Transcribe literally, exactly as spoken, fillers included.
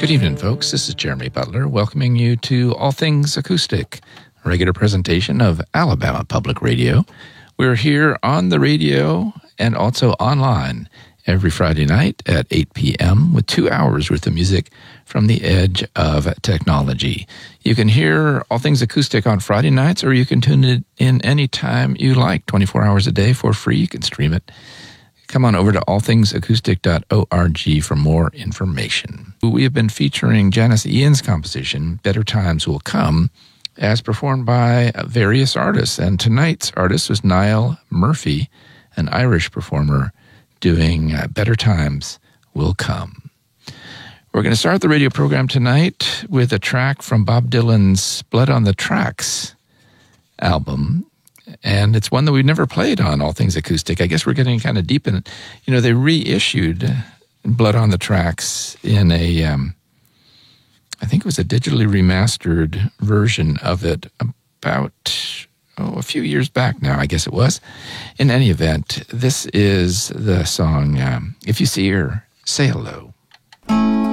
Good evening, folks. This is Jeremy Butler welcoming you to All Things Acoustic, a regular presentation of Alabama Public Radio. We're here on the radio and also online every Friday night at eight p.m. with two hours worth of music from the edge of technology. You can hear All Things Acoustic on Friday nights, or you can tune it in anytime you like, twenty-four hours a day for free. You can stream it. Come on over to all things acoustic dot org for more information. We have been featuring Janis Ian's composition, Better Times Will Come, as performed by various artists. And tonight's artist was Niall Murphy, an Irish performer, doing uh, Better Times Will Come. We're going to start the radio program tonight with a track from Bob Dylan's Blood on the Tracks album. And it's one that we've never played on All Things Acoustic. I guess we're getting kind of deep in it. You know, they reissued Blood on the Tracks in a, um, I think it was a digitally remastered version of it about, oh, a few years back now, I guess it was. In any event, this is the song, um, If You See Her, Say Hello.